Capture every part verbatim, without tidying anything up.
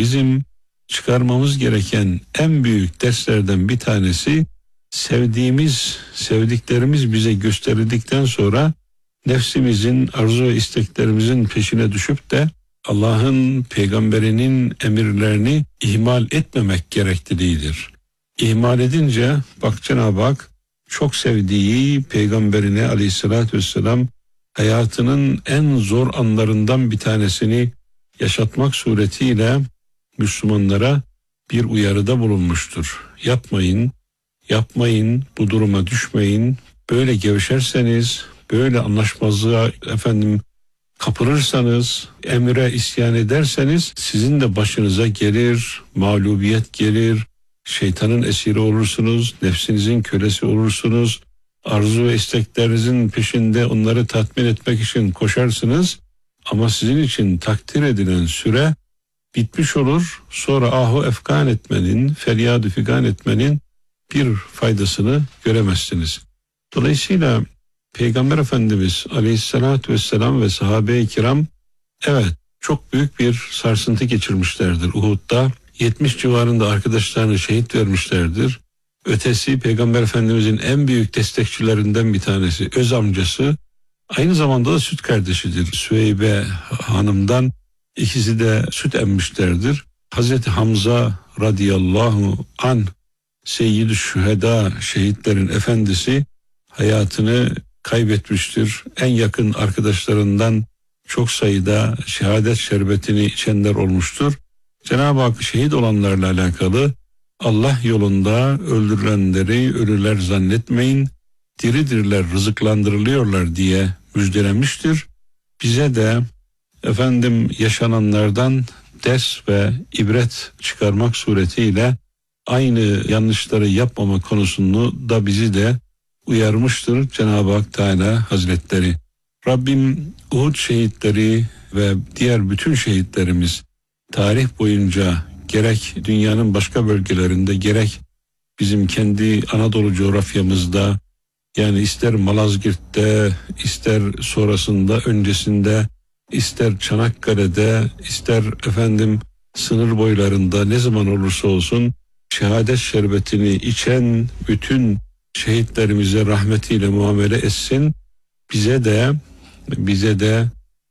bizim çıkarmamız gereken en büyük derslerden bir tanesi, sevdiğimiz, sevdiklerimiz bize gösterildikten sonra nefsimizin, arzu ve isteklerimizin peşine düşüp de Allah'ın, peygamberinin emirlerini ihmal etmemek gerekliliğidir. İhmal edince bak Cenab-ı Hak çok sevdiği peygamberine aleyhissalatü vesselam hayatının en zor anlarından bir tanesini yaşatmak suretiyle Müslümanlara bir uyarıda bulunmuştur. Yapmayın, yapmayın, bu duruma düşmeyin. Böyle gevşerseniz, böyle anlaşmazlığa efendim kapılırsanız, emre isyan ederseniz sizin de başınıza gelir, mağlubiyet gelir, şeytanın esiri olursunuz, nefsinizin kölesi olursunuz, arzu ve isteklerinizin peşinde onları tatmin etmek için koşarsınız ama sizin için takdir edilen süre bitmiş olur. Sonra ahu efkan etmenin, feryadu figan etmenin bir faydasını göremezsiniz. Dolayısıyla Peygamber Efendimiz Aleyhisselatü Vesselam ve sahabe-i kiram evet çok büyük bir sarsıntı geçirmişlerdir. Uhud'da yetmiş civarında arkadaşlarını şehit vermişlerdir. Ötesi Peygamber Efendimizin en büyük destekçilerinden bir tanesi, öz amcası, aynı zamanda da süt kardeşidir. Süheybe hanımdan ikisi de süt emmişlerdir. Hazreti Hamza radıyallahu an Seyyid-i Şüheda, şehitlerin efendisi, hayatını kaybetmiştir. En yakın arkadaşlarından çok sayıda şehadet şerbetini içenler olmuştur. Cenab-ı Hak şehit olanlarla alakalı Allah yolunda öldürülenleri ölüler zannetmeyin, diridirler, rızıklandırılıyorlar diye müjdelemiştir. Bize de efendim yaşananlardan ders ve ibret çıkarmak suretiyle aynı yanlışları yapmama konusunu da bizi de uyarmıştır Cenab-ı Hak Teala Hazretleri. Rabbim Uhud şehitleri ve diğer bütün şehitlerimiz tarih boyunca gerek dünyanın başka bölgelerinde gerek bizim kendi Anadolu coğrafyamızda, yani ister Malazgirt'te, ister sonrasında, öncesinde, ister Çanakkale'de, ister efendim sınır boylarında, ne zaman olursa olsun şehadet şerbetini içen bütün şehitlerimize rahmetiyle muamele etsin. Bize de bize de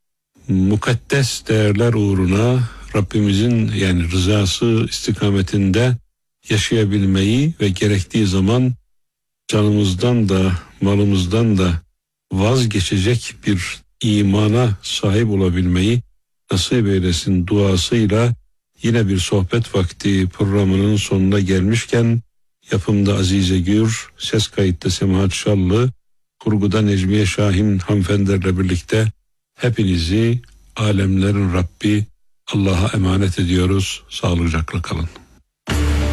mukaddes değerler uğruna Rabbimizin yani rızası istikametinde yaşayabilmeyi ve gerektiği zaman canımızdan da malımızdan da vazgeçecek bir imana sahip olabilmeyi nasip eylesin duasıyla yine bir sohbet vakti programının sonuna gelmişken yapımda Azize Gür, ses kayıtta Semahat Şallı, kurguda Necmiye Şahin hanımefendilerle birlikte hepinizi alemlerin Rabbi Allah'a emanet ediyoruz. Sağlıcakla kalın.